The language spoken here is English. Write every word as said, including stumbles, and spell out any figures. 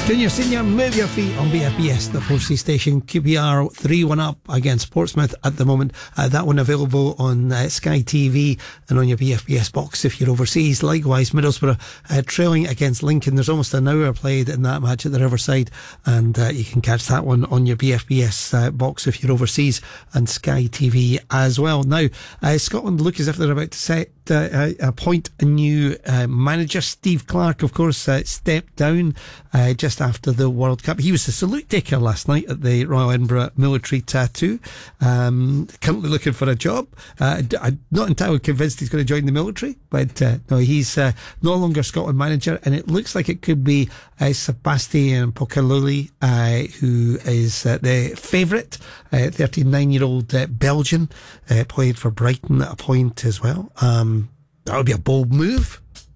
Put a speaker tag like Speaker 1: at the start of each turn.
Speaker 1: Junior Senior, move your feet on B F B S, the Forsey station. Q P R three one up against Portsmouth at the moment. Uh, that one available on uh, Sky T V and on your B F B S box if you're overseas. Likewise, Middlesbrough uh, trailing against Lincoln. There's almost an hour played in that match at the Riverside, and uh, you can catch that one on your B F B S uh, box if you're overseas, and Sky T V as well. Now, uh, Scotland look as if they're about to set uh, appoint a new uh, manager. Steve Clarke, of course, uh, stepped down uh, just after the World Cup. He was the salute taker last night at the Royal Edinburgh Military Tattoo. Um, currently looking for a job. Uh, I'm not entirely convinced he's going to join the military, but uh, no, he's uh, no longer Scotland manager, and it looks like it could be uh, Sebastian Pokaluli, uh, who is uh, the favourite, uh, thirty-nine-year-old uh, Belgian, uh, played for Brighton at a point as well. Um, that would be a bold move.